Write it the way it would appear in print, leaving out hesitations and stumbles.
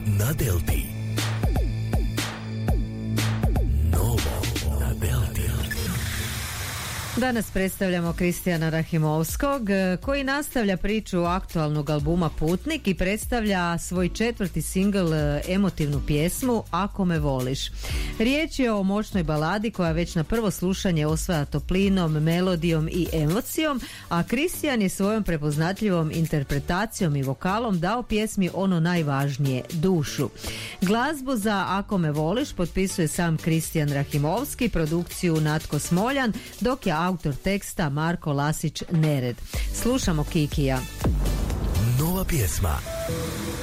na Delti. Novo na Delti. Danas predstavljamo Kristijana Rahimovskog koji nastavlja priču aktualnog albuma Putnik i predstavlja svoj 4. singl, emotivnu pjesmu Ako me voliš. Riječ je o moćnoj baladi koja već na prvo slušanje osvaja toplinom, melodijom i emocijom, a Kristijan je svojom prepoznatljivom interpretacijom i vokalom dao pjesmi ono najvažnije, dušu. Glazbu za Ako me voliš potpisuje sam Kristijan Rahimovski, produkciju Natko Smoljan, dok je autor teksta Marko Lasić Nered. Slušamo Kikija. Nova pjesma.